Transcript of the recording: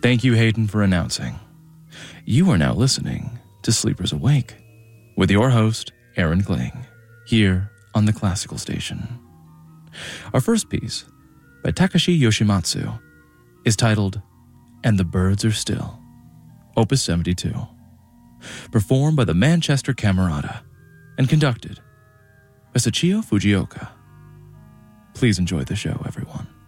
Thank you, Hayden, for announcing. You are now listening to Sleepers Awake with your host, Aaron Kling, here on the Classical Station. Our first piece, by Takashi Yoshimatsu, is titled And the Birds Are Still, Opus 72, performed by the Manchester Camerata and conducted by Sachio Fujioka. Please enjoy the show, everyone.